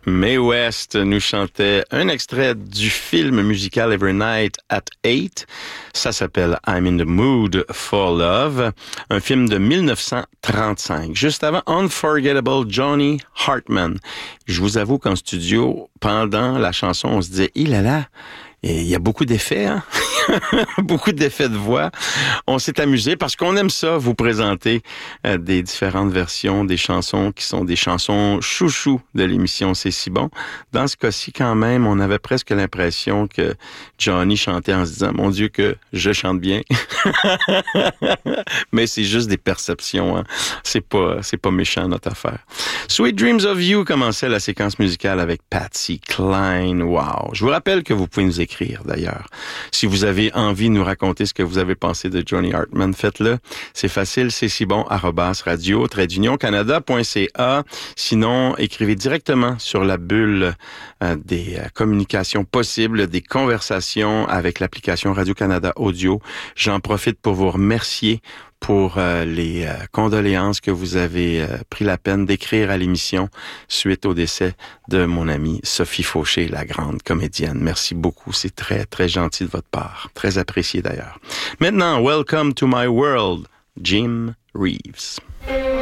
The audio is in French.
Mae West nous chantait un extrait du film musical Every Night at 8. Ça s'appelle I'm in the Mood for Love, un film de 1935. Juste avant, Unforgettable Johnny Hartman. Je vous avoue qu'en studio, pendant la chanson, on se disait, il est là. Et il y a beaucoup d'effets, hein? Beaucoup d'effets de voix. On s'est amusé parce qu'on aime ça, vous présenter des différentes versions des chansons qui sont des chansons chouchous de l'émission C'est si bon. Dans ce cas-ci, quand même, on avait presque l'impression que Johnny chantait en se disant, mon Dieu, que je chante bien. Mais c'est juste des perceptions, hein? C'est pas méchant, notre affaire. Sweet Dreams of You commençait la séquence musicale avec Patsy Cline. Wow! Je vous rappelle que vous pouvez nous écrire, d'ailleurs. Si vous avez envie de nous raconter ce que vous avez pensé de Johnny Hartman, faites-le. C'est facile, c'est si bon, @radio-canada.ca. Sinon, écrivez directement sur la bulle des communications possibles, des conversations avec l'application Radio-Canada Audio. J'en profite pour vous remercier pour les condoléances que vous avez pris la peine d'écrire à l'émission suite au décès de mon amie Sophie Fauché, la grande comédienne. Merci beaucoup, c'est très, très gentil de votre part. Très apprécié d'ailleurs. Maintenant, Welcome to My World, Jim Reeves.